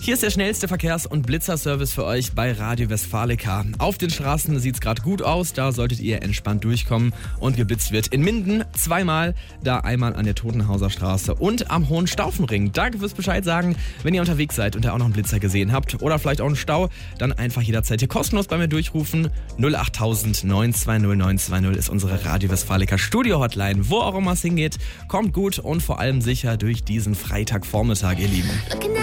Hier ist der schnellste Verkehrs- und Blitzerservice für euch bei Radio Westfalica. Auf den Straßen sieht es gerade gut aus, da solltet ihr entspannt durchkommen und geblitzt wird in Minden zweimal, da einmal an der Totenhauser Straße und am Hohenstaufenring. Danke fürs Bescheid sagen, wenn ihr unterwegs seid und da auch noch einen Blitzer gesehen habt oder vielleicht auch einen Stau, dann einfach jederzeit hier kostenlos bei mir durchrufen. 08000 920 920 ist unsere Radio Westfalica Studio Hotline. Wo auch immer es hingeht, kommt gut und vor allem sicher durch diesen Freitagvormittag, ihr Lieben.